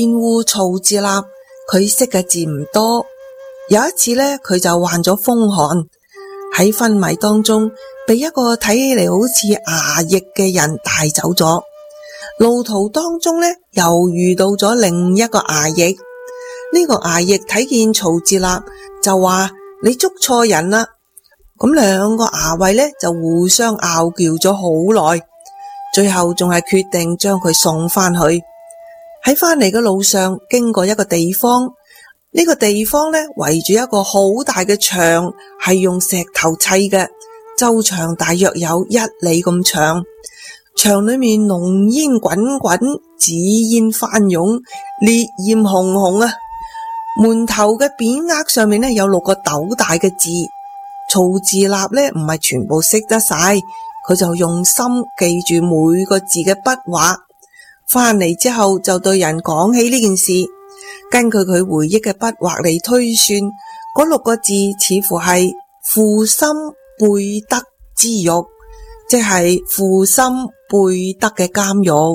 辯護曹志立，佢識嘅字唔多。有一次呢，佢就患咗風寒，喺昏迷當中被一個睇起嚟好似衙役嘅人帶走咗。路途當中呢，又遇到咗另一個衙役。呢個衙役睇見曹志立就話：你捉錯人啦！咁兩個衙衛呢就互相拗撬咗好耐，最後仲係決定將佢送翻去。喺翻嚟嘅路上，經過一個地方，呢個地方呢圍住一個好大嘅牆，係用石頭砌嘅，周長大約有1里咁長。牆裏面濃煙滾滾，紫煙翻湧，烈焰熊熊啊！門頭嘅匾額上面呢有6個斗大嘅字。曹志立呢唔係全部識得晒，佢就用心記住每個字嘅筆畫。翻嚟之後就對人講起呢件事，根據佢回憶嘅筆畫嚟推算，嗰6個字似乎係負心背德之獄，即係負心背德嘅監獄。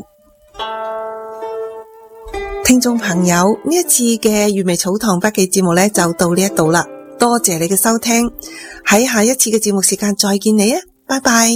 聽眾朋友，呢一次嘅粵味草堂筆記節目呢就到呢一度啦，多謝你嘅收聽，喺下一次嘅節目時間再見你啊，拜拜。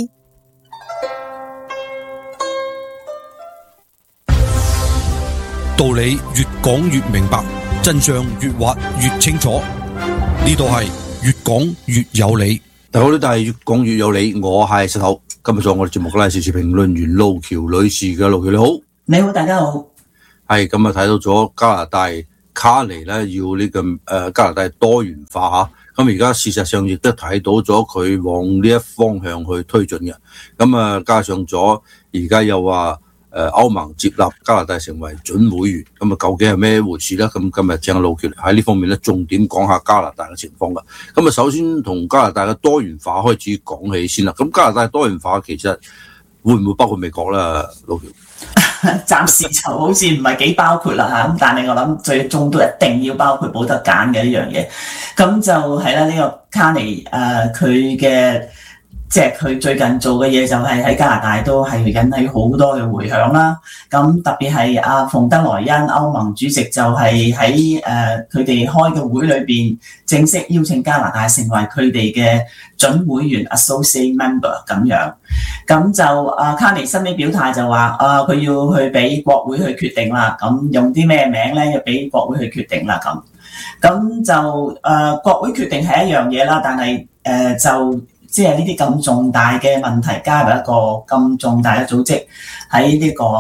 道理越講越明白，真相越挖越清楚。呢度係越講越有理。 大家好，呢度係越講越有理，我係石頭。今日做我哋節目嘅係時事評論員路橋女士嘅。路橋你好。 你好，大家好。 係咁啊，睇到咗加拿大卡尼咧要呢個加拿大多元化吓，咁而家事實上亦都睇到咗佢往呢一方向去推進嘅。咁啊，加上咗而家又話歐盟接納加拿大成為準會員，咁啊究竟係咩回事咧？咁今日請路橋喺呢方面咧重點講下加拿大嘅情況噶。咁啊，首先同加拿大嘅多元化開始講起先啦。咁加拿大多元化其實會唔會包括美國啦？路橋暫時就好似唔係幾包括啦嚇，咁但係我諗最終都一定要包括冇得揀嘅呢樣嘢。咁就係啦，呢個卡尼佢嘅即係佢最近做嘅嘢就係喺加拿大都係引起好多嘅迴響啦。咁特別係阿馮德萊恩歐盟主席就係喺佢哋開嘅會裏邊正式邀請加拿大成為佢哋嘅準會員 associate member 咁樣。咁就卡尼新嘅表態就話佢要去俾國會去決定啦。咁用啲咩名咧，要俾國會去決定啦。咁就國會決定係一樣嘢啦，但係就即係呢啲咁重大嘅問題加入一個咁重大嘅組織喺呢個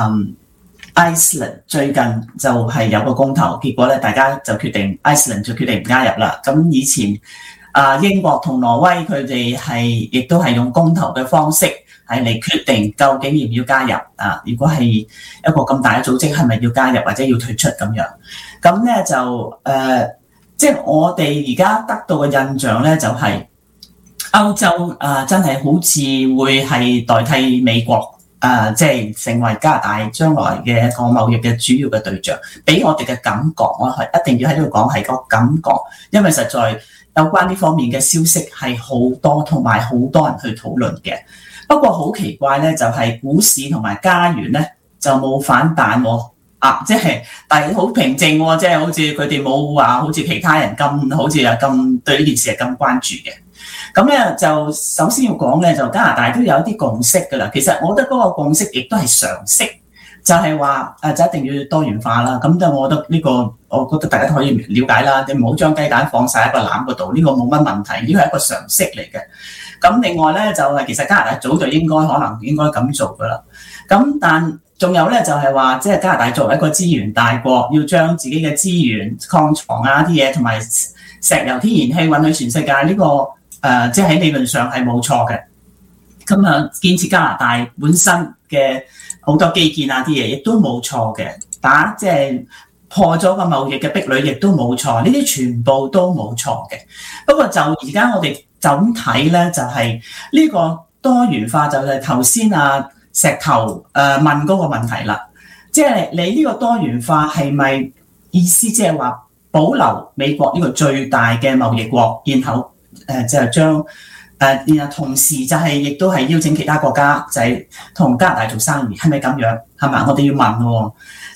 Iceland 最近就係有個公投，結果咧大家就決定 Iceland 就決定唔加入啦。咁以前英國同挪威佢哋係亦都係用公投嘅方式係嚟決定究竟要唔要加入啊？如果係一個咁大嘅組織，係咪要加入或者要退出咁樣？咁咧就即係我哋而家得到嘅印象咧，就係歐洲真係好似會係代替美國即係成為加拿大將來嘅一個貿易嘅主要嘅對象。俾我哋嘅感覺，我係一定要喺呢度講係個感覺，因為實在有關呢方面嘅消息係好多，同埋好多人去討論嘅。不過好奇怪咧，就係股市同埋加元咧就冇反彈喎。即係但係好平靜喎，即係好似佢哋冇話好似其他人咁好似咁對呢件事係咁關注嘅。咁咧就首先要講咧，就加拿大都有一啲共識㗎啦。其實我覺得嗰個共識亦都係常識，就係話就一定要多元化啦。咁就我覺得呢個，我覺得大家都可以了解啦。你唔好將雞蛋放晒喺個籃嗰度，呢個冇乜問題，呢個係一個常識嚟嘅。咁另外咧就係其實加拿大早就可能應該咁做㗎啦。咁但仲有咧就係話，即係加拿大作為一個資源大國，要將自己嘅資源、礦床啊啲嘢同埋石油、天然氣運去全世界，呢個即係喺理論上係冇錯嘅。咁啊，建設加拿大本身嘅好多基建啊啲嘢，亦都冇錯嘅。即係破咗個貿易嘅壁壘，亦都冇錯。呢啲全部都冇錯嘅。不過就而家我哋就咁睇咧，就係呢個多元化，就係頭先石頭問嗰個問題啦。即係你呢個多元化係咪意思即係話保留美國呢個最大嘅貿易國，然後就將然後同時就係亦都係邀請其他國家就係同加拿大做生意，係咪咁樣？係咪？我哋要問喎。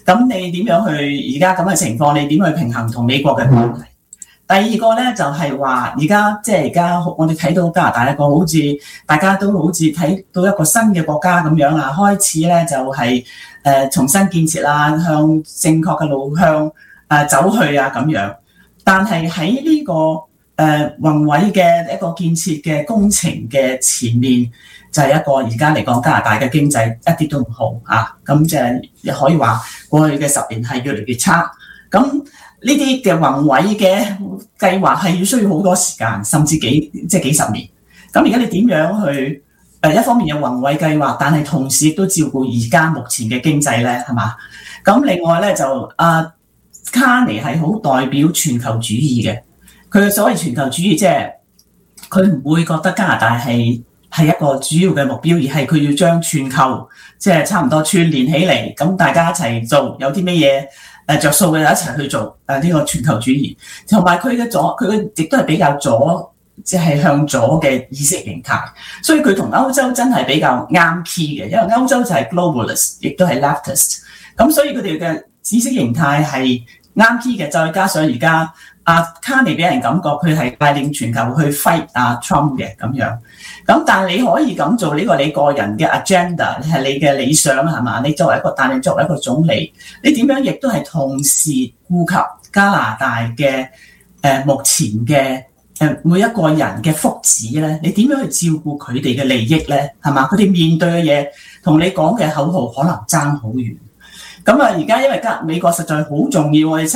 咁你點樣去而家咁嘅情況？你點去平衡同美國嘅關係？第二個咧就係話，而家我哋睇到加拿大一個好似大家都好似睇到一個新嘅國家咁樣啊，開始咧就係重新建設啦，向正確嘅路向走去啊咁樣。但係喺呢個宏偉嘅一個建設嘅工程嘅前面，就係一個而家嚟講加拿大嘅經濟一啲都唔好啊，咁即係可以話過去嘅10年係越嚟越差。咁呢啲嘅宏偉嘅計劃係要需要好多時間，甚至幾十年。咁而家你點樣去一方面有宏偉計劃，但係同時亦都照顧而家目前嘅經濟咧，係嘛？咁另外咧就卡尼係好代表全球主義嘅，佢嘅所謂全球主義即係佢唔會覺得加拿大係一個主要嘅目標，而係佢要將全球即係差唔多串連起嚟，咁大家一齊做，有啲咩嘢着數嘅就一齊去做呢個全球主義，同埋佢亦都係比較左，即係向左嘅意識形態，所以佢同歐洲真係比較啱 key 嘅，因為歐洲就係 globalist， 亦都係 leftist， 咁所以佢哋嘅意識形態係啱 key 嘅，再加上而家卡尼俾人感覺佢係帶領全球去 fight Trump 嘅咁樣，咁但係你可以咁做呢個你個人嘅 agenda， 係你嘅理想係嘛？你作為一個總理，你點樣亦都係同時顧及加拿大嘅目前嘅每一個人嘅福祉咧？你點樣去照顧佢哋嘅利益咧？係嘛？佢哋面對嘅嘢同你講嘅口號可能爭好遠。咁而家因為美國實在好重要，我哋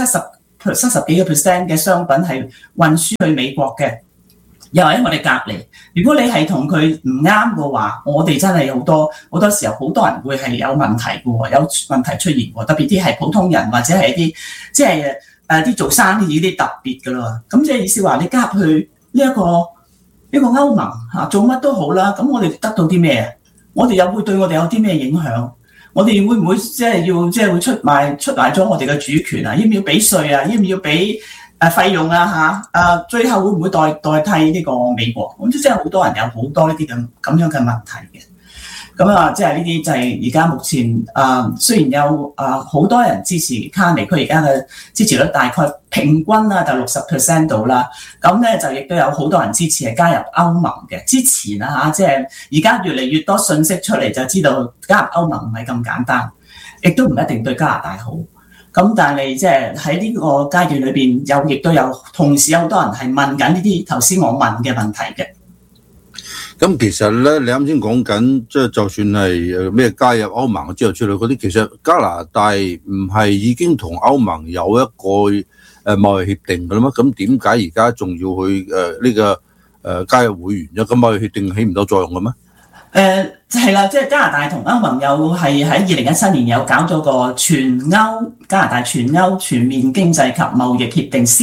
70幾個%嘅商品係運輸去美國嘅，又喺我哋隔離。如果你係同佢唔啱嘅話，我哋真係好多時候好多人會係有問題嘅喎，有問題出現喎。特別啲係普通人或者係一啲即係啲做生意啲特別嘅咯。咁即係意思話你加入去呢一個歐盟做乜都好啦。咁我哋得到啲咩啊？我哋又會對我哋有啲咩影響？我哋會唔會會出賣咗我哋嘅主權啊？要唔要俾稅啊？要唔要俾費用啊？最後會唔會代替呢個美國？咁即係好多人有好多呢啲咁樣嘅問題嘅。咁即係呢啲就係而家目前雖然有好多人支持卡尼，佢而家嘅支持率大概平均就 60% 度啦。咁咧就亦都有好多人支持係加入歐盟嘅。之前即係而家越嚟越多信息出嚟，就知道加入歐盟唔係咁簡單，亦都唔一定對加拿大好。咁但係即係喺呢個階段裏邊，亦都有同時有好多人係問緊呢啲頭先我問嘅問題嘅。 咁其實咧，你啱先講緊，即係就算係咩加入歐盟之後出嚟嗰啲，其實加拿大唔係已經同歐盟有一個貿易協定㗎啦咩？咁點解而家仲要去呢個加入會員？咁貿易協定起唔到作用嘅咩？ 係啦，即係加拿大同歐盟有係喺2017年有搞咗個加拿大全歐全面經濟及貿易協定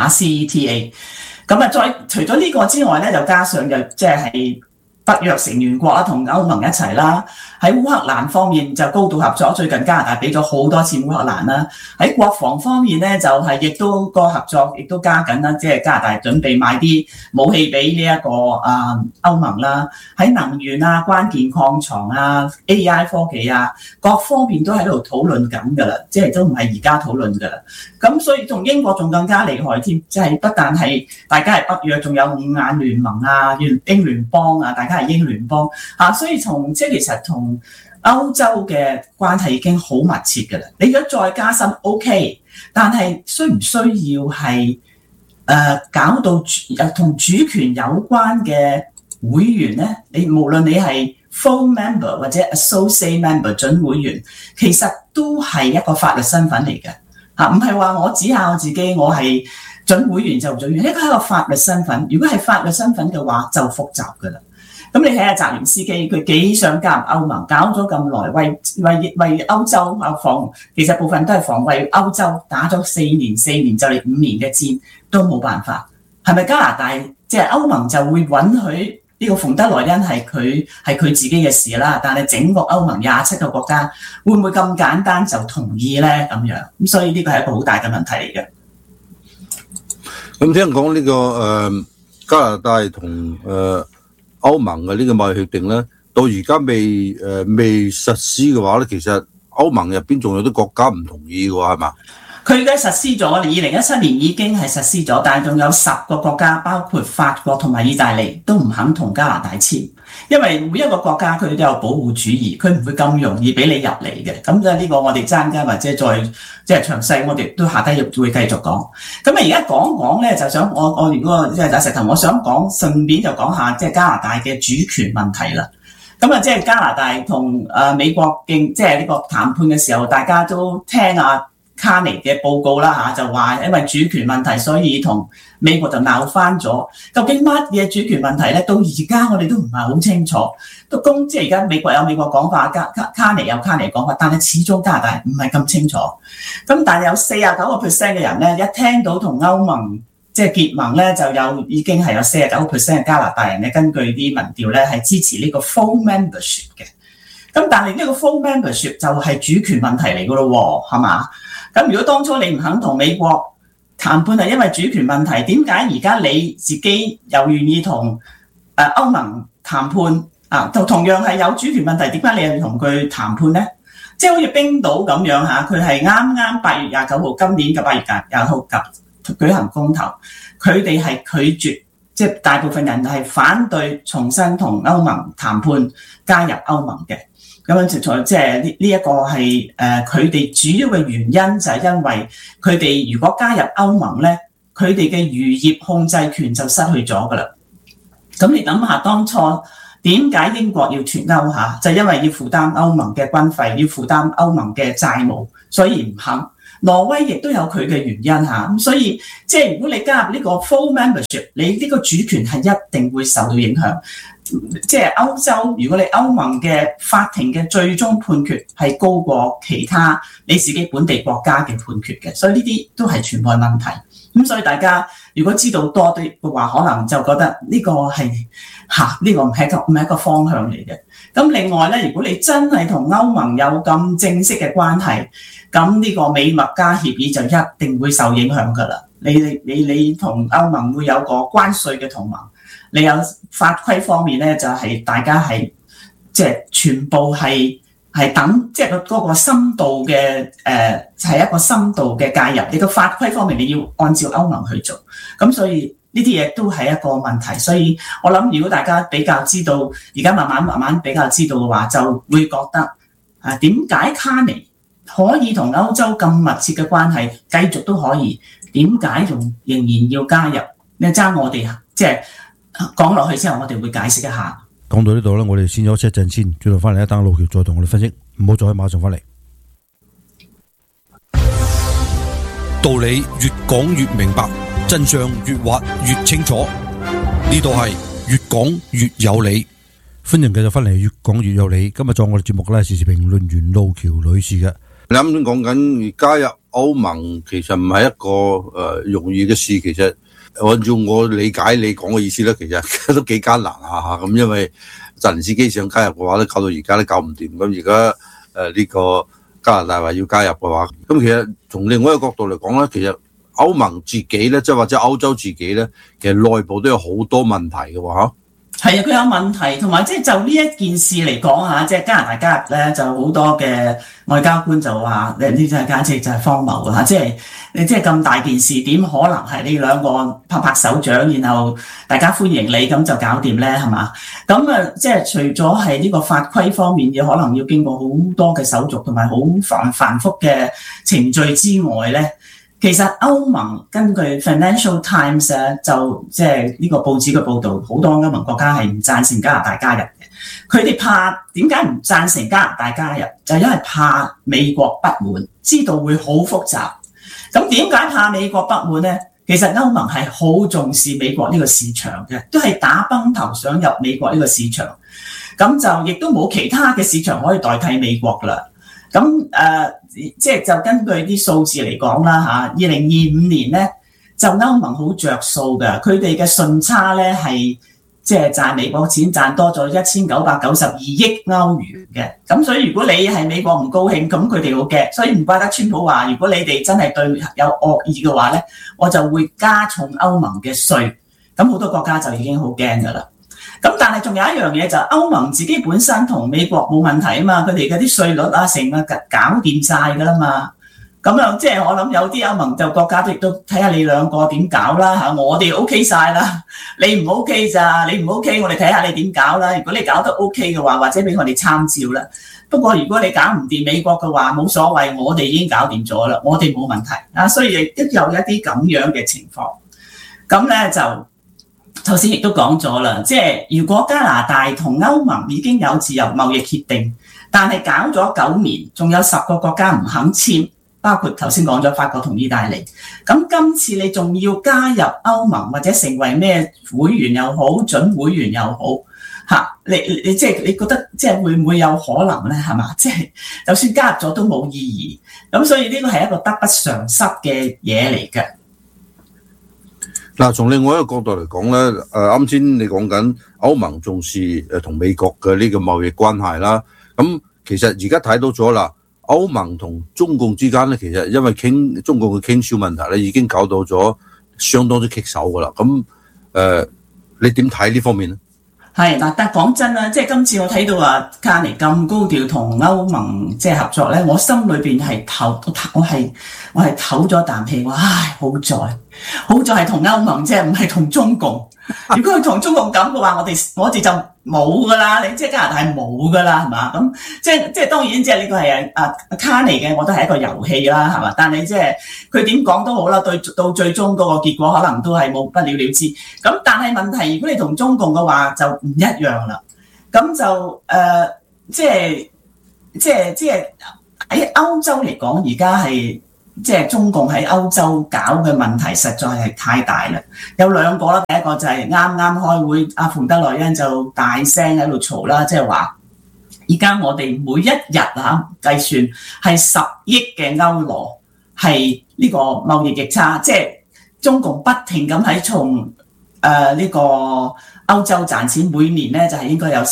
CETA。咁再除咗呢個之外咧，就加上就即係北約成員國同歐盟一齊啦。喺烏克蘭方面就高度合作，最近加拿大俾咗好多錢烏克蘭啦。喺國防方面咧，就係亦都個合作亦都加緊啦，即係加拿大準備買啲武器俾呢一個歐盟啦。喺能源關鍵礦床AI 科技各方面都喺度討論緊㗎啦，即係都唔係而家討論㗎啦。咁所以同英國仲更加厲害添，即係不但係大家係北約，仲有五眼聯盟英聯邦大家係英聯邦所以即係其實同歐洲嘅關係已經好密切㗎啦。你如果再加深 OK， 但係需唔需要係搞到同主權有關嘅會員咧？你無論你係 full member 或者 associate member 準會員，其實都係一個法律身份嚟嘅唔係話我指下我自己我係準會員就準會員，呢個係一個法律身份。如果係法律身份嘅話，就複雜㗎啦。咁你睇下澤連斯基，佢幾想加入歐盟，搞咗咁耐，為歐洲其實部分都係防衛歐洲，打咗4年就嚟5年嘅戰，都冇辦法。係咪加拿大即係歐盟就會允許呢個馮德萊恩係佢自己嘅事啦？但係整個歐盟27個國家會唔會咁簡單就同意咧？咁樣咁，所以呢個係一個好大嘅問題嚟嘅。 咁聽講呢個加拿大同歐盟嘅呢個貿易協定咧，到而家未實施嘅話咧，其實歐盟入邊仲有啲國家唔同意嘅喎，係嘛？ 佢而家實施咗，2017年已經係實施咗，但係仲有10個國家，包括法國同埋意大利都唔肯同加拿大簽，因為每一個國家佢都有保護主義，佢唔會咁容易俾你入嚟嘅。咁即係呢個我哋陣間或者再即係詳細，我哋都下低會繼續講。咁而家講咧，就想我如果即係打石頭，我想講順便就講下即係加拿大嘅主權問題啦。咁啊，即係加拿大同美國即係呢個談判嘅時候，大家都聽卡尼嘅報告啦就話因為主權問題，所以同美國就鬧翻咗。究竟乜嘢主權問題咧？到而家我哋都唔係好清楚。即係而家美國有美國講法，卡尼有卡尼講法，但係始終加拿大唔係咁清楚。咁但係有49% 嘅人咧，一聽到同歐盟即係結盟咧，就已經係有49% 嘅加拿大人咧，根據啲民調咧係支持呢個 full membership 嘅。咁但係呢個 full membership 就係主權問題嚟㗎咯，係嘛？咁如果當初你唔肯同美國談判係因為主權問題，點解而家你自己又願意同歐盟談判啊？就同樣係有主權問題，點解你又要同佢談判咧？即係好似冰島咁樣佢係啱啱8月29號今年嘅8月20號舉行公投，佢哋係拒絕，即係大部分人係反對重新同歐盟談判加入歐盟嘅。咁樣即係呢一個係佢哋主要嘅原因就係因為佢哋如果加入歐盟咧，佢哋嘅漁業控制權就失去咗噶啦。咁你諗下當初點解英國要脫歐就因為要負擔歐盟嘅軍費，要負擔歐盟嘅債務，所以唔肯。挪威亦都有佢嘅原因咁所以即係如果你加入呢個 full membership， 你呢個主權係一定會受到影響。即係歐洲，如果你歐盟嘅法庭嘅最終判決係高過其他你自己本地國家嘅判決嘅，所以呢啲都係全部係問題。咁所以大家如果知道多啲嘅話，可能就覺得呢個係呢個唔係一個方向嚟嘅。咁另外咧，如果你真係同歐盟有咁正式嘅關係，咁呢個美墨加協議就一定會受影響㗎啦。你同歐盟會有個關稅嘅同盟，你有法規方面咧，就係大家係即係全部係等，即係嗰個深度嘅係一個深度嘅介入。你個法規方面你要按照歐盟去做，咁所以呢啲嘢都係一個問題。所以我諗如果大家比較知道，而家慢慢比較知道嘅話，就會覺得點解卡尼可以同歐洲咁密切嘅關係繼續都可以，點解仲仍然要加入？你爭我哋即係講落去之後，我哋會解釋一下。 講到呢度咧，我哋先休息一陣先，轉頭翻嚟等路橋再同我哋分析，唔好再馬上翻嚟。道理越講越明白，真相越挖越清楚。呢度係越講越有理。歡迎繼續翻嚟越講越有理。今日在我哋節目咧，時事評論員路橋女士嘅。 你啱先講緊加入歐盟，其實唔係一個容易嘅事。其實按照我理解你講嘅意思咧，其實都幾艱難下咁，因為澤連斯基想加入嘅話咧，搞到而家都搞唔掂。咁而家呢個加拿大話要加入嘅話，咁其實從另外一個角度嚟講咧，其實歐盟自己咧，即係或者歐洲自己咧，其實內部都有好多問題嘅喎。 係啊，佢有問題，同埋即係就呢一件事嚟講即係加拿大加入咧，就好多嘅外交官就話呢啲就係簡直就係荒謬嘅，即係你即係咁大件事，點可能係你兩個拍拍手掌，然後大家歡迎你咁就搞掂咧，係嘛？咁即係除咗係呢個法規方面嘅，可能要經過好多嘅手續同埋好繁複嘅程序之外咧。其實歐盟根據 Financial Times 就即係呢個報紙嘅報導，好多歐盟國家係唔贊成加拿大加入嘅。佢哋怕點解唔贊成加拿大加入？就因為怕美國不滿，知道會好複雜。咁點解怕美國不滿呢？其實歐盟係好重視美國呢個市場嘅，都係打崩頭想入美國呢個市場。咁就亦都冇其他嘅市場可以代替美國啦。咁即係就根據啲數字嚟講啦2025年咧就歐盟好着數嘅，佢哋嘅順差咧係即係賺美國錢賺多咗1992億歐元嘅。咁所以如果你係美國唔高興，咁佢哋好驚，所以唔怪得川普話，如果你哋真係對有惡意嘅話咧，我就會加重歐盟嘅稅。咁好多國家就已經好驚噶啦。 咁但係仲有一樣嘢就係歐盟自己本身同美國冇問題啊嘛，佢哋嗰啲稅率啊成個搞掂晒㗎啦嘛。咁樣即係我諗有啲歐盟就國家亦都睇下你兩個點搞啦嚇，我哋 OK 晒啦，你唔 OK 咋？你唔 OK， 我哋睇下你點搞啦。如果你搞得 OK 嘅話，或者俾我哋參照啦。不過如果你搞唔掂美國嘅話，冇所謂，我哋已經搞掂咗啦，我哋冇問題啊。所以亦都有一啲咁樣嘅情況。咁咧就頭先亦都講咗啦，即係如果加拿大同歐盟已經有自由貿易協定，但係搞咗9年，仲有10個國家唔肯簽。包括頭先講咗法國同意大利，咁今次你仲要加入歐盟或者成為咩會員又好，準會員又好嚇，你即係你覺得即係會唔會有可能咧？係嘛？即係就算加入咗都冇意義，咁所以呢個係一個得不償失嘅嘢嚟嘅。 嗱，從另外一個角度嚟講咧，啱先你講緊歐盟重視同美國嘅呢個貿易關係啦，咁其實而家睇到咗啦。歐盟同中共之間咧，其實因為中共嘅傾銷問題咧，已經搞到咗相當之棘手噶啦。咁你點睇呢方面咧？係嗱，但講真啦，即係今次我睇到話卡尼咁高調同歐盟即係合作咧，我心裏邊係我係唞咗啖氣，唉，好在係同歐盟啫，唔係同中共。如果佢同中共咁嘅話，我哋就冇噶啦，你即係加拿大係冇噶啦，係嘛？咁即係當然，即係呢個係卡尼嘅，我都係一個遊戲啦，係嘛？但係即係佢點講都好啦，到最終嗰個結果可能都係冇不了了之。咁但係問題，如果你同中共嘅話就唔一樣啦。咁就即係喺歐洲嚟講，而家係。即係中共喺歐洲搞嘅問題實在係太大啦，有兩個啦，第一個就係啱啱開會，阿馮德萊恩就大聲喺度嘈啦，即係話而家我哋每一日計算係10億嘅歐羅係呢個貿易逆差，即係中共不停咁喺從呢個歐洲賺錢，每年咧就係應該有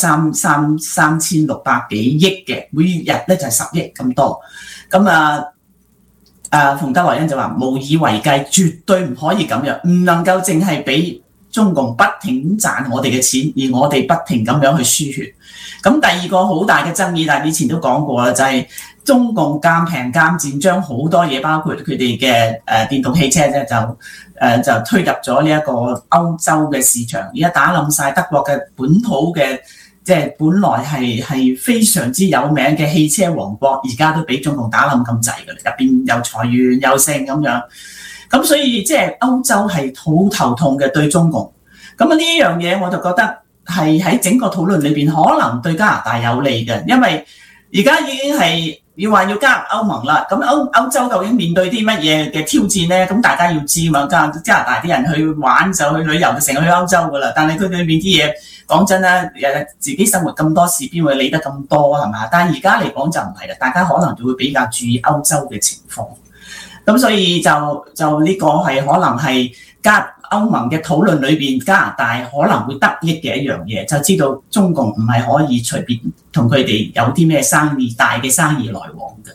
3600幾億嘅，每日咧就係10億咁多，咁馮德萊恩就話無以為繼，絕對唔可以咁樣，唔能夠淨係俾中共不停賺我哋嘅錢，而我哋不停咁樣去輸血。咁第二個好大嘅爭議，但係以前都講過啦，就係中共賤平賤賤，將好多嘢，包括佢哋嘅電動汽車咧，就推入咗呢一個歐洲嘅市場，而家打冧晒德國嘅本土嘅。即係本來係非常之有名嘅汽車王國，而家都俾中共打冧咁滯㗎啦，入邊又裁員又剩咁樣，咁所以即係歐洲係好頭痛嘅對中共。咁呢樣嘢我就覺得係喺整個討論裏邊可能對加拿大有利嘅，因為而家已經係要話要加入歐盟啦。咁歐洲究竟面對啲乜嘢嘅挑戰咧？咁大家要知嘛，加拿大啲人去玩就去旅遊就成日去歐洲㗎啦，但係佢裏面啲嘢。講真啦，自己生活咁多事，邊會理得咁多係嘛？但係而家嚟講就唔係啦，大家可能就會比較注意歐洲嘅情況。咁所以就呢個係可能係歐盟嘅討論裏邊，加拿大可能會得益嘅一樣嘢，就知道中共唔係可以隨便同佢哋有啲咩大嘅生意來往嘅。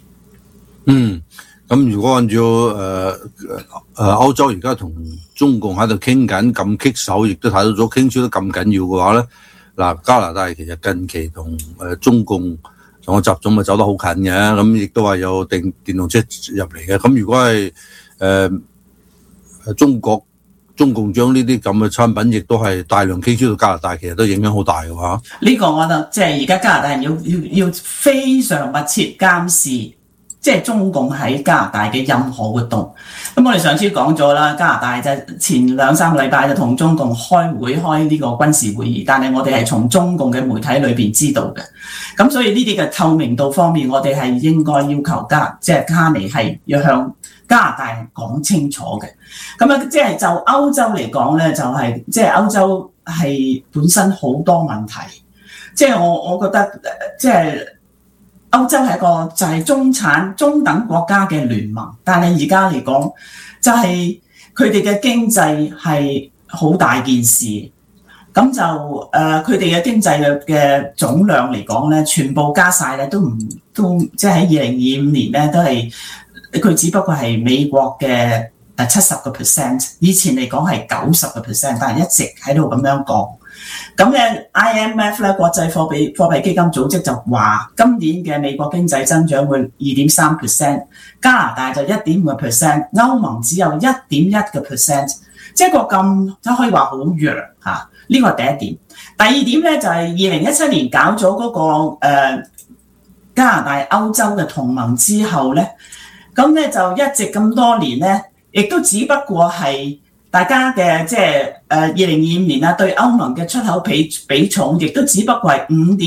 咁如果按照歐洲而家同中共喺度傾緊咁棘手，亦都睇到咗傾銷得咁緊要嘅話咧，嗱，加拿大其實近期同中共同個習總咪走得好近嘅，咁亦都話有電動車入嚟嘅。咁如果係中共將呢啲咁嘅產品，亦都係大量傾銷到加拿大，其實都影響好大嘅話， 呢個我覺得即係而家加拿大人要非常密切監視。即係中共喺加拿大嘅任何活動，咁我哋上次講咗啦，加拿大就前2-3個禮拜就同中共開呢個軍事會議，但係我哋係從中共嘅媒體裏邊知道嘅，咁所以呢啲嘅透明度方面，我哋係應該要求即係卡尼係要向加拿大講清楚嘅。咁即係就歐洲嚟講咧，就係即係歐洲係本身好多問題，即係我覺得即係。歐洲係一個就係中等國家嘅聯盟，但係而家嚟講，就係佢哋嘅經濟係好大件事，咁就佢哋嘅經濟嘅總量嚟講咧，全部加晒咧都即係喺2025年咧都係佢只不過係美國嘅70%，以前嚟講係90%，但係一直喺度咁樣講。 咁咧 IMF 咧國際貨幣基金組織就話今年嘅美國經濟增長會 2.3%， 加拿大就 1.5%， 歐盟只有 1.1%， 即係個咁就可以話好弱嚇。呢個係第一點。第二點咧就係2017年搞咗嗰個加拿大歐洲嘅同盟之後咧，咁咧就一直咁多年咧，亦都只不過係大家嘅即係2025年啊對歐盟嘅出口比重，亦都只不過係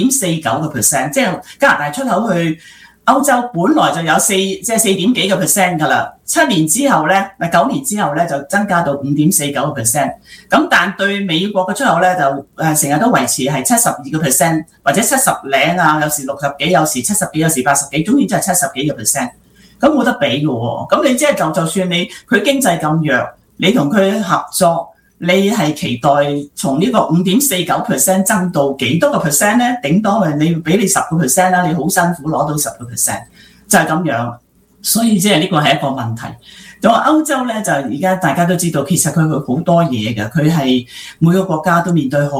5.49%， 即係加拿大出口去歐洲本來就有4點幾個 percent 㗎啦，9年之後咧就增加到 5.49%。咁但對美國嘅出口咧就成日都維持係72%或者70零啊，有時60幾，有時70幾，有時80幾，總之就係70幾個 percent。咁冇得比嘅喎。咁你即係就算佢經濟咁弱，你同佢合作，你係期待從呢個 5.49% 增到幾多個 percent 咧？頂多你俾你10% 啦，你好辛苦攞到10%，就係咁樣。所以即係呢個係一個問題。咁歐洲咧就而家大家都知道，其實佢好多嘢嘅，佢係每個國家都面對好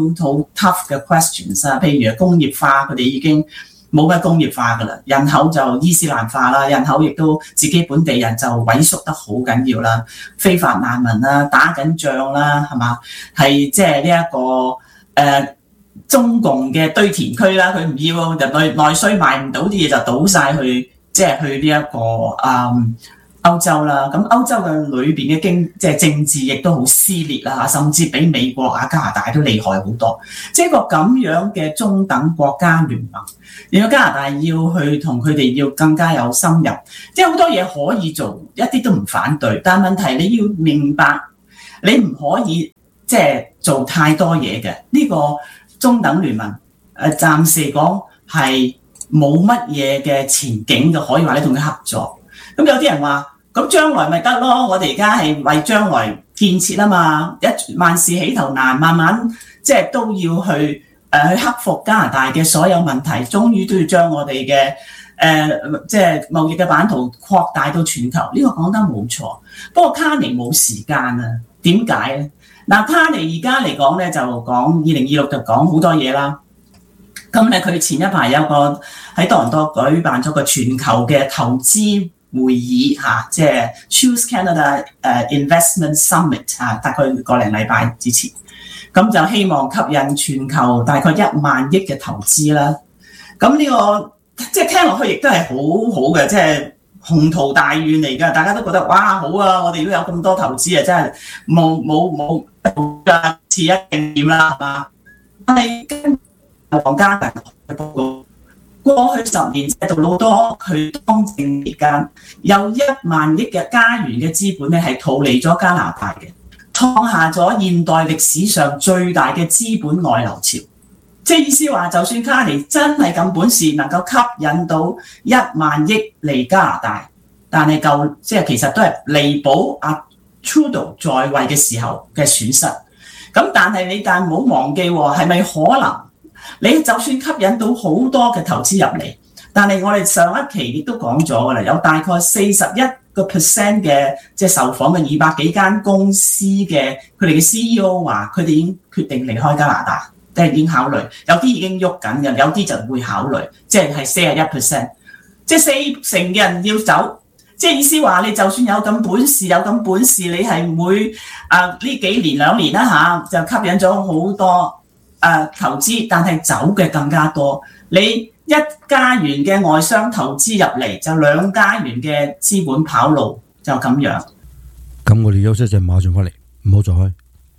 tough 嘅 questions 啊。譬如工業化，佢哋已經冇乜工業化噶啦，人口就伊斯蘭化啦，人口亦都自己本地人就萎縮得好緊要啦，非法難民啦，打緊仗啦，係嘛？係即係呢一個中共嘅堆填區啦，佢唔要就內需賣唔到啲嘢就倒晒去，即係去呢一個歐洲啦。咁歐洲嘅裏邊嘅即係政治亦都好撕裂啦，甚至比美國啊加拿大都厲害好多。即係個咁樣嘅中等國家聯盟，然後加拿大要去同佢哋要更加有深入，即係好多嘢可以做，一啲都唔反對。但問題你要明白，你唔可以即係做太多嘢嘅。呢個中等聯盟暫時講係冇乜嘢嘅前景嘅，可以話你同佢合作。咁有啲人話，咁將來咪得咯？我哋而家係為將來建設啊嘛，萬事起頭難，慢慢即係都要去克服加拿大嘅所有問題，終於都要將我哋嘅即係貿易嘅版圖擴大到全球。呢個講得冇錯，不過卡尼冇時間啊？點解咧？嗱，卡尼而家嚟講咧就講2026就講好多嘢啦。咁咧佢前一排有個喺多倫多舉辦咗個全球嘅投資會議嚇，即係 Choose Canada Investment Summit 嚇，大概個零禮拜之前，咁就希望吸引全球大概1萬億嘅投資啦。咁呢個即係聽落去亦都係好好嘅，即係宏圖大願嚟㗎。大家都覺得哇好啊，我哋都有咁多投資啊，真係冇㗎，似一定點啦，係嘛？但係跟黃家達嘅報告，過去10年杜魯多佢當政期間有1萬億嘅加元嘅資本咧係逃離咗加拿大嘅，創下咗現代歷史上最大嘅資本外流潮。即係意思話，就算卡尼真係咁本事，能夠吸引到1萬億嚟加拿大，但係即係其實都係彌補阿 Trudeau 在位嘅時候嘅損失。咁但係但唔好忘記喎，係咪可能？你就算吸引到好多嘅投資入嚟，但係我哋上一期亦都講咗㗎啦，有大概41% 嘅即係受訪嘅200幾間公司嘅佢哋嘅 CEO 話，佢哋已經決定離開加拿大，即係已經考慮，有啲已經喐緊嘅，有啲就會考慮，即係41%，即係40%嘅人要走，即係意思話你就算有咁本事，你係唔會呢幾年2年啦嚇，就吸引咗好多。投資，但係走嘅更加多。你1加元嘅外商投資入嚟，就2加元嘅資本跑路，就咁樣。 咁我哋休息一陣，馬上翻嚟，唔好再開。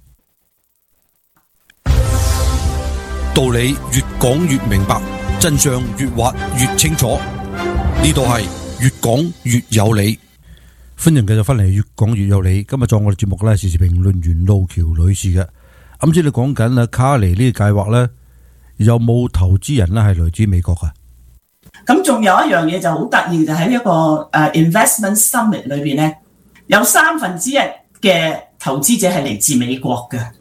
道理越講越明白，真相越挖越清楚。呢度係越講越有理。歡迎繼續翻嚟，越講越有理。今日做我哋節目咧，時事評論員路橋女士嘅。啱先你講緊啊，卡尼呢個計劃咧，有冇投資人咧係來自美國噶？ 咁仲有一樣嘢就好得意，就喺一個investment summit 裏邊咧，有1/3嘅投資者係嚟自美國嘅。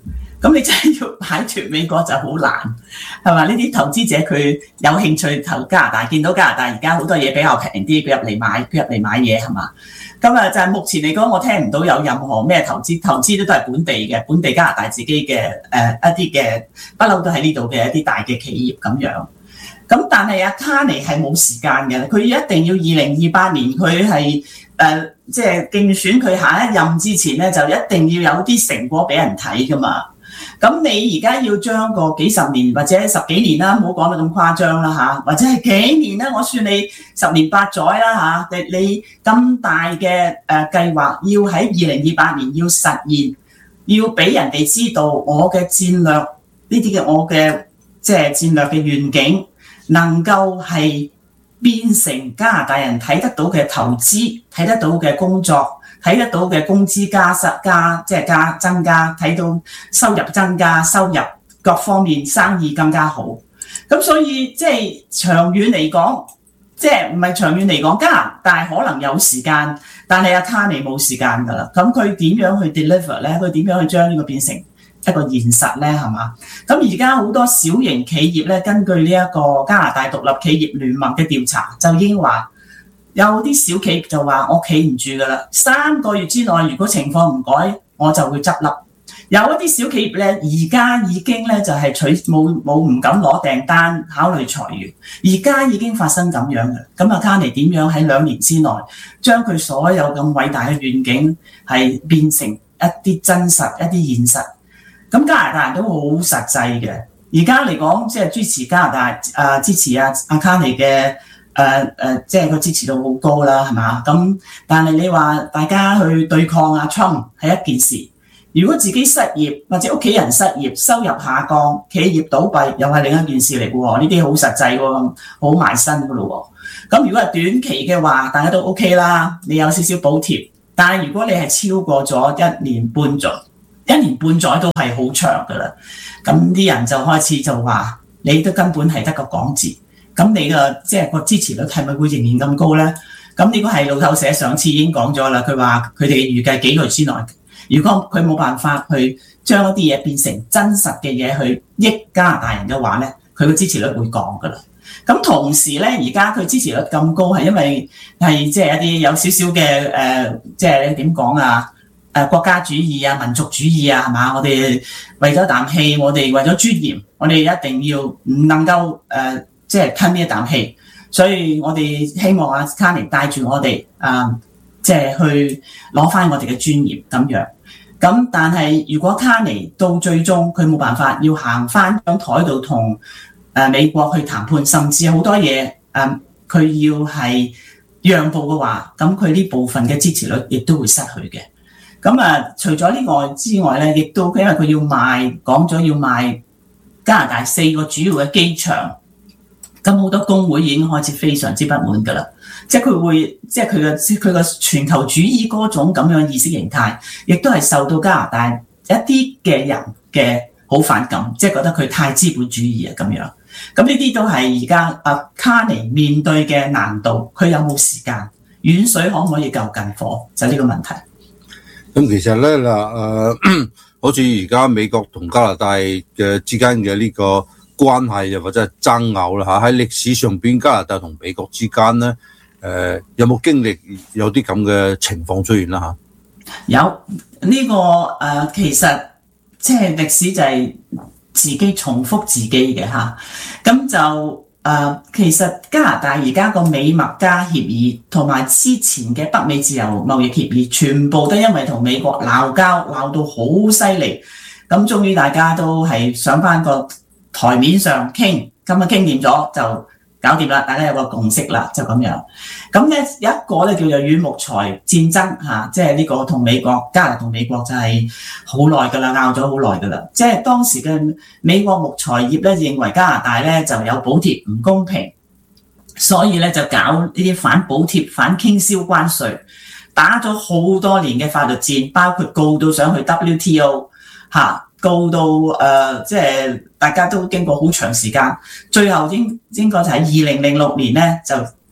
咁你真係要擺脫美國就好難，係嘛？呢啲投資者佢有興趣投加拿大，見到加拿大而家好多嘢比較平啲，佢入嚟買嘢係嘛？咁就係目前嚟講，我聽唔到有任何咩投資都係本地嘅，本地加拿大自己嘅一啲嘅不嬲都喺呢度嘅一啲大嘅企業咁樣。咁但係阿卡尼係冇時間嘅，佢一定要2028年佢係即係競選佢下一任之前咧，就一定要有啲成果俾人睇噶嘛。咁你而家要將個幾十年或者10幾年啦，唔好講得咁誇張啦嚇，或者係幾年啦，我算你10年8載啦嚇。你咁大嘅計劃，要喺2028年要實現，要俾人哋知道我嘅戰略呢啲嘅我嘅即係戰略嘅願景，能夠係變成加拿大人睇得到嘅投資，睇得到嘅工作，睇得到嘅工資增加，睇到收入增加，收入各方面生意更加好。咁所以即係長遠嚟講，即係唔係長遠嚟講，加拿大可能有時間，但係阿卡尼冇時間㗎啦。咁佢點樣去 deliver 咧？佢點樣去將呢個變成一個現實咧？係嘛？咁而家好多小型企業咧，根據呢一個加拿大獨立企業聯盟嘅調查，就已經話有啲小企業就話我企唔住㗎啦，3個月之內如果情況唔改，我就會執笠。有一啲小企業咧，而家已經咧就係唔敢攞訂單，考慮裁員。而家已經發生咁樣嘅，咁阿卡尼點樣喺2年之內將佢所有咁偉大嘅願景係變成一啲真實、一啲現實？咁加拿大人都好實際嘅。而家嚟講，即係支持加拿大支持阿卡尼嘅即係個支持度好高啦，係嘛？咁但係你話大家去對抗阿 Trump 係一件事。如果自己失業或者屋企人失業，收入下降，企業倒閉，又係另一件事嚟嘅喎。呢啲好實際喎，好埋身嘅咯喎。咁如果係短期嘅話，大家都 OK 啦，你有少少補貼。但係如果你係超過咗1年半載都係好長㗎啦。咁啲人就開始就話，你都根本係得個講字。咁你嘅即係個支持率係咪會仍然咁高咧？咁呢個係路透社上次已經講咗啦，佢話佢哋預計幾個月之內。如果佢冇辦法去將一啲嘢變成真實嘅嘢去益加拿大人嘅話咧，佢個支持率會降㗎啦。咁同時咧，而家佢支持率咁高係因為係即係一啲有少少嘅即係點講啊？國家主義啊、民族主義啊，係嘛？我哋為咗啖氣，我哋為咗尊嚴，我哋一定要唔能夠即係吞呢一啖氣。所以我哋希望阿卡尼帶住我哋即係去攞翻我哋嘅尊嚴咁樣。咁但係如果卡尼到最終佢冇辦法要行翻張台度同美國去談判，甚至好多嘢佢要係讓步嘅話，咁佢呢部分嘅支持率亦都會失去嘅。咁除咗呢個之外咧，亦都因為佢要講咗要賣加拿大4個主要嘅機場，咁好多工會已經開始非常之不滿㗎啦。即係佢會，即係佢個全球主義嗰種咁樣意識形態，亦都係受到加拿大一啲嘅人嘅好反感，即係覺得佢太資本主義啊咁樣。咁呢啲都係而家阿卡尼面對嘅難度，佢有冇時間？遠水可唔可以救近火？就呢個問題。 咁其實咧好似而家美國同加拿大嘅之間嘅呢個關係又或者係爭拗啦嚇，喺歷史上邊加拿大同美國之間咧。有冇經歷有啲咁嘅情況出現啦嚇？ 有呢個其實即係歷史就係自己重複自己嘅嚇。咁就其實加拿大而家個美墨加協議同埋之前嘅北美自由貿易協議，全部都因為同美國鬧交鬧到好犀利。咁終於大家都係上翻個台面上傾，咁傾掂咗就搞掂啦，大家有個共識啦，就咁樣。咁咧有一個咧叫做軟木材戰爭嚇，即係呢個同美國加拿大同美國就係好耐㗎啦，拗咗好耐㗎啦。即係當時嘅美國木材業咧認為加拿大咧就有補貼唔公平，所以咧就搞呢啲反補貼、反傾銷關稅，打咗好多年嘅法律戰，包括告到上去 WTO 嚇。告到即係大家都經過好長時間，最後應該就喺2006年咧就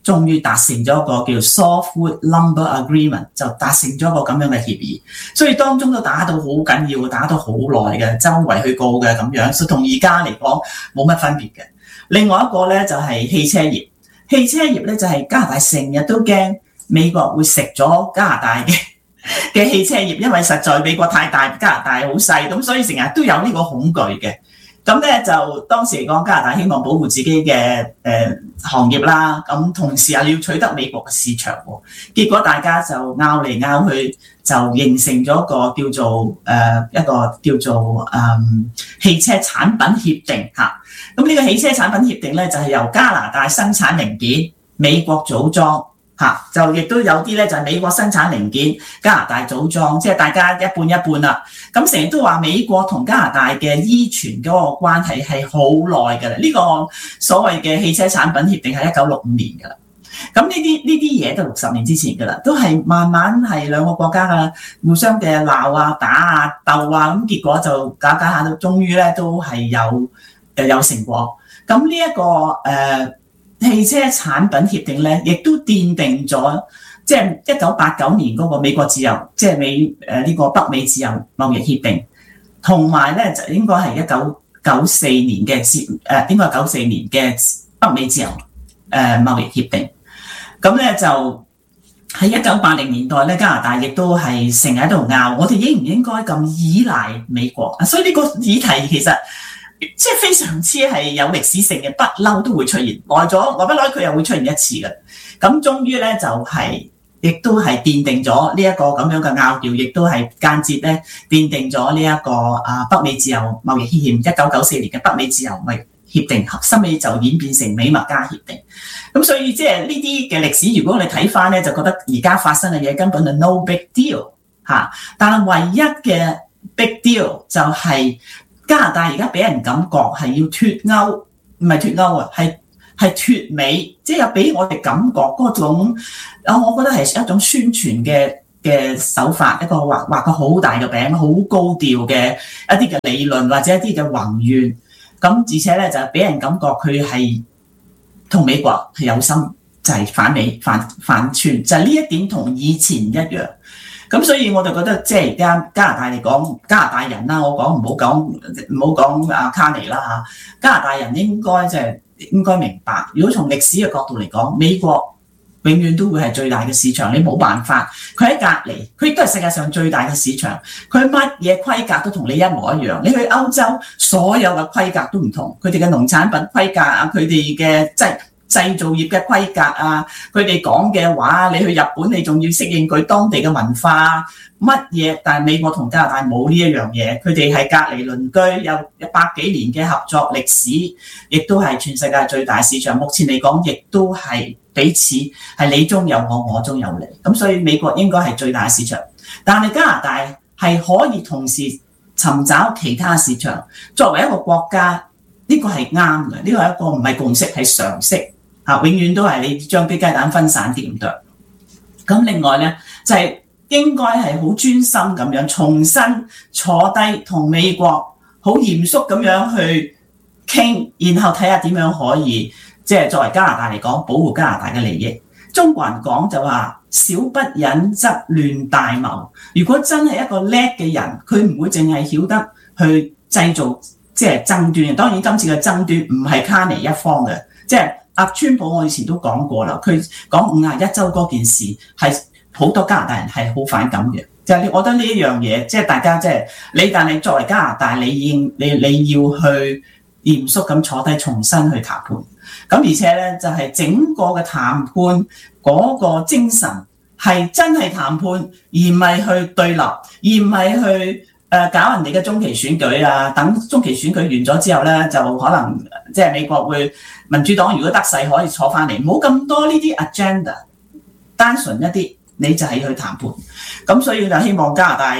終於達成咗一個叫 Softwood Lumber Agreement， 就達成咗一個咁樣嘅協議。所以當中都打到好緊要，打到好耐嘅，周圍去告嘅咁樣，所以同而家嚟講冇乜分別嘅。另外一個咧就係汽車業，汽車業咧就係加拿大成日都驚美國會食咗加拿大嘅汽車業，因為實在美國太大，加拿大好細，咁所以成日都有呢個恐懼嘅。咁咧就當時嚟講，加拿大希望保護自己嘅行業啦，咁同時又要取得美國嘅市場喎。結果大家就拗嚟拗去，就形成咗一個叫做汽車產品協定嚇。咁呢個汽車產品協定咧就係由加拿大生產零件，美國組裝。就亦都有啲咧，就係美國生產零件，加拿大組裝，即係大家一半一半啦。咁成日都話美國同加拿大嘅依存嗰個關係係好耐㗎啦。呢個所謂嘅汽車產品協定係1965年㗎啦。咁呢啲嘢都60年之前㗎啦，都係慢慢係兩個國家嘅互相嘅鬧啊、打啊、鬥啊，咁結果就搞下，到終於咧都係有成果。咁呢一個汽車產品協定咧，亦都奠定咗，即係1989年嗰個美國自由，即係呢個北美自由貿易協定，同埋咧就應該係1994年嘅應該係94年嘅北美自由貿易協定。咁咧就喺1980年代咧，加拿大亦都係成日喺度拗，我哋應唔應該咁依賴美國？所以呢個議題其實即係非常之係有歷史性嘅，不嬲都會出現，耐不耐佢又會出現一次嘅。咁終於咧就係、亦都係奠定咗呢一個咁樣嘅拗撬，亦都係間接咧奠定咗呢一個北美自由貿易協議1994年嘅北美自由貿易協定，後尾就演變成美墨加協定。咁所以即係呢啲嘅歷史，如果你睇翻咧，就覺得而家發生嘅嘢根本就 no big deal 嚇。但係唯一嘅 big deal 就係、加拿大而家俾人感覺係要脫歐，唔係脫歐啊，係脫美，即係有俾我哋感覺嗰種，我覺得係一種宣傳嘅手法，一個畫個好大嘅餅，好高調嘅一啲嘅理論或者一啲嘅宏願，咁而且咧就俾人感覺佢係同美國係有心，就係反美反串，就係呢一點同以前一樣。咁所以我就覺得，即係而家加拿大嚟講，加拿大人啦，我講唔好講阿卡尼啦嚇，加拿大人應該明白，如果從歷史嘅角度嚟講，美國永遠都會係最大嘅市場，你冇辦法，佢喺隔離，佢亦都係世界上最大嘅市場，佢乜嘢規格都同你一模一樣。你去歐洲，所有嘅規格都唔同，佢哋嘅農產品規格啊，佢哋嘅製造業嘅規格啊，佢哋講嘅話，你去日本你仲要適應佢當地嘅文化乜嘢，但係美國同加拿大冇呢一樣嘢，佢哋係隔離鄰居，有100幾年嘅合作歷史，亦都係全世界最大市場。目前嚟講，亦都係彼此係你中有我，我中有你，咁所以美國應該係最大市場，但係加拿大係可以同時尋找其他市場。作為一個國家，呢個係啱嘅，呢個係一個唔係共識，係常識。永遠都係你將啲雞蛋分散啲唔得。咁另外咧，就係應該係好專心咁樣重新坐低同美國好嚴肅咁樣去傾，然後睇下點樣可以即係作為加拿大嚟講保護加拿大嘅利益。中國人講就話小不忍則亂大謀。如果真係一個叻嘅人，佢唔會淨係曉得去製造即係爭端。當然今次嘅爭端唔係卡尼一方嘅，即係川普我以前都講過啦，佢講51州嗰件事係好多加拿大人係好反感嘅，就係我覺得呢一樣嘢，即係大家即係你，但係作為加拿大，你要去嚴肅咁坐低重新去談判，咁而且咧就係整個嘅談判嗰個精神係真係談判，而唔係去對立，而唔係去搞人哋嘅中期選舉啊，等中期選舉完咗之後咧，就可能即係美國會民主黨如果得勢可以坐翻嚟，冇咁多呢啲 agenda， 單純一啲，你就係去談判。咁所以就希望加拿大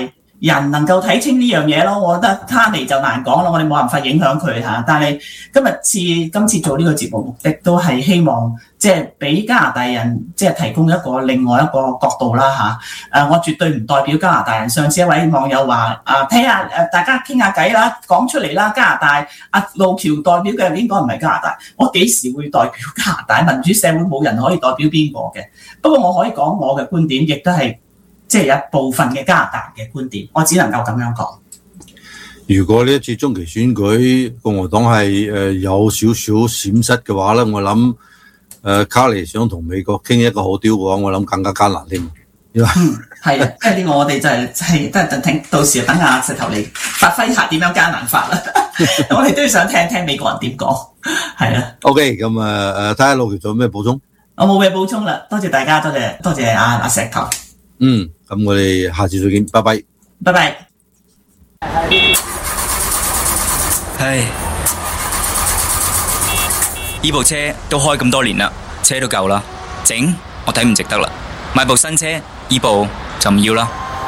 人能夠睇清呢樣嘢咯。我覺得卡尼就難講咯，我哋冇辦法影響佢嚇。但係今次做呢個節目目的都係希望即係俾加拿大人即係提供一個另外一個角度啦嚇。我絕對唔代表加拿大人。上次一位網友話睇下大家傾下偈啦，講出嚟啦。加拿大路橋代表嘅應該唔係加拿大，我幾時會代表加拿大？民主社會冇人可以代表邊個嘅。不過我可以講我嘅觀點，亦都係即係有部分嘅加拿大嘅觀點，我只能夠咁樣講。 如果呢一次中期選舉共和黨係有少少閃失嘅話咧，我諗卡尼想同美國傾一個好雕嘅話，我諗更加艱難添。 係啊，即係呢個我哋就係都係等到時等阿石頭嚟發揮下點樣艱難法啦。我哋都要想聽聽美國人點講，係啊。 OK， 咁睇下路橋仲有咩補充？ 我冇咩補充啦，多謝大家，多謝阿石頭。 咁我哋下次再見，拜拜。 拜拜。 唉，呢部車都開咁多年啦，車都舊啦，整我睇唔值得啦，買部新車，呢部就唔要啦。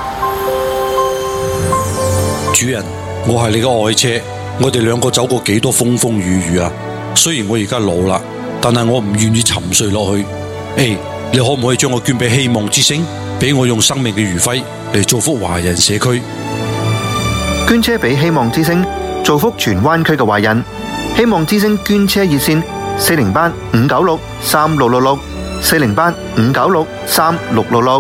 主人，我係你嘅愛車，我哋兩個走過幾多風風雨雨啊！雖然我而家老啦，但係我唔願意沉睡落去。你可唔可以將我捐俾希望之星，俾我用生命嘅餘暉嚟造福華人社區？ 捐車俾希望之星，造福全灣區嘅華人。希望之星捐車熱線408-596-3666 408-596-3666。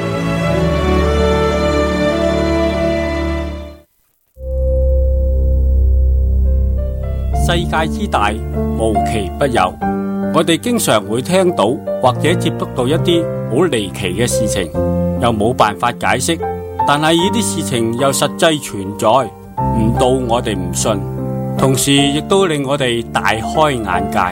世界之大，無奇不有。我哋經常會聽到或者接觸到一啲好離奇嘅事情，又冇辦法解釋，但係呢啲事情又實際存在，唔到我哋唔信，同時亦都令我哋大開眼界。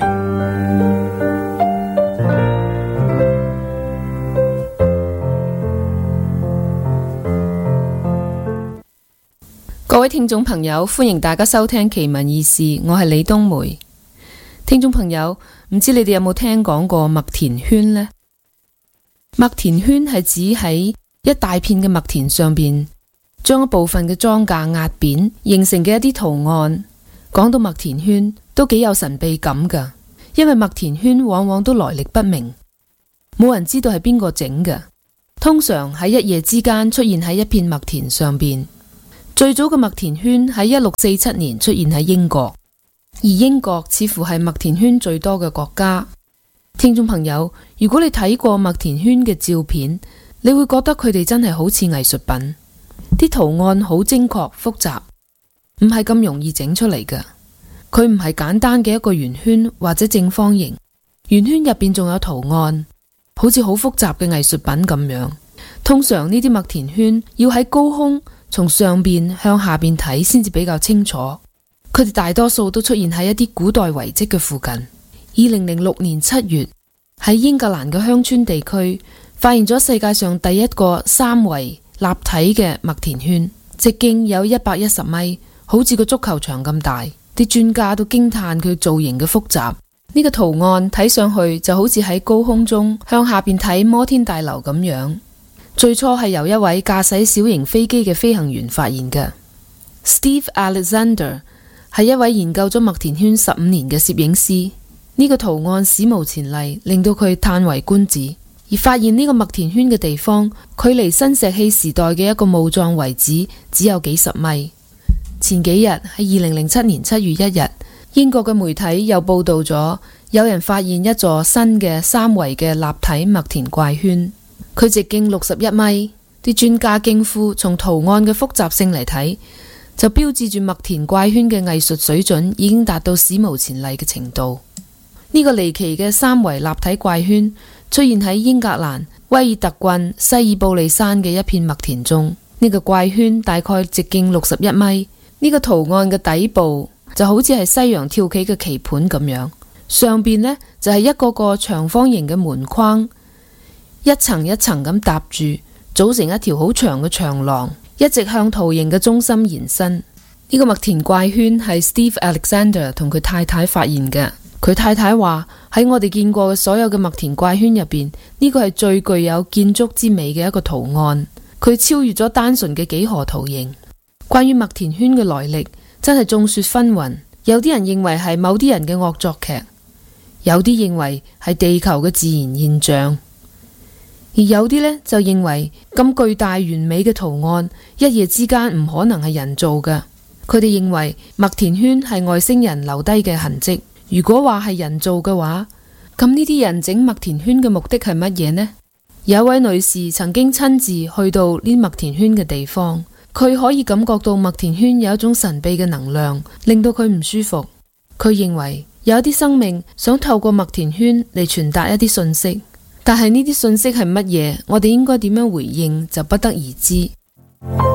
各位聽眾朋友，歡迎大家收聽奇聞異事，我係李冬梅。聽眾朋友，唔知你哋有冇聽講過麥田圈呢？麥田圈係指喺一大片嘅麥田上邊，將一部分嘅莊稼壓扁，形成嘅一啲圖案。講到麥田圈，都幾有神秘感噶，因為麥田圈往往都來歷不明，冇人知道係邊個整嘅。通常喺一夜之間出現喺一片麥田上邊。最早嘅麥田圈喺1647年出現喺英國。而英國似乎係麥田圈最多嘅國家。聽眾朋友，如果你睇過麥田圈嘅照片，你會覺得佢哋真係好似藝術品，啲圖案好精確複雜，唔係咁容易整出嚟㗎。佢唔係簡單嘅一個圓圈或者正方形，圓圈入邊仲有圖案，好似好複雜嘅藝術品咁樣。通常呢啲麥田圈要喺高空從上邊向下邊睇先至比較清楚。佢哋大多數都出現喺一啲古代遺跡嘅附近。2006年7月，喺英格蘭嘅鄉村地區發現咗世界上第一個三維立體嘅麥田圈，直徑有110米，好似個足球場咁大。啲專家都驚嘆佢造型嘅複雜。呢個圖案睇上去就好似喺高空中向下邊睇摩天大樓咁樣。最初係由一位駕駛小型飛機嘅飛行員發現嘅。Steve Alexander係一位研究咗麥田圈15年嘅攝影師，呢個圖案史無前例，令到佢嘆為觀止。而發現呢個麥田圈嘅地方，距離新石器時代嘅一個墓葬遺址只有幾十米。前幾日喺2007年7月1日，英國嘅媒體又報道咗，有人發現一座新嘅三維嘅立體麥田怪圈，佢直徑61米。啲專家驚呼，從圖案嘅複雜性嚟睇，就標誌住麥田怪圈嘅藝術水準已經達到史無前例嘅程度。呢個離奇嘅三維立體怪圈出現喺英格蘭威爾特郡西爾布利山嘅一片麥田中。呢個怪圈大概直徑61米。呢個圖案嘅底部就好似係西洋跳棋嘅棋盤咁樣，上邊呢就係一個個長方形嘅門框，一層一層咁搭住，組成一條好長嘅長廊，一直向圖形嘅中心延伸。呢個麥田怪圈係 Steve Alexander 同佢太太發現嘅。佢太太話，喺我哋見過嘅所有嘅麥田怪圈入邊，呢個係最具有建築之美嘅一個圖案。 佢超越咗單純嘅幾何圖形。關於麥田圈嘅來歷，真係眾說紛紜。有啲人認為係某啲人嘅惡作劇，有啲認為係地球嘅自然現象，而有啲呢就認為咁巨大完美嘅圖案，一夜之間唔可能係人造嘅。佢哋認為麥田圈係外星人留低嘅痕跡。如果話係人造嘅話，咁呢啲人整麥田圈嘅目的係乜嘢呢？有一位女士曾經親自去到呢麥田圈嘅地方，佢可以感覺到麥田圈有一種神秘嘅能量，令到佢唔舒服。佢認為有一啲生命想透過麥田圈嚟傳達一啲信息，但係呢啲信息係乜嘢，我哋應該點樣回應就不得而知。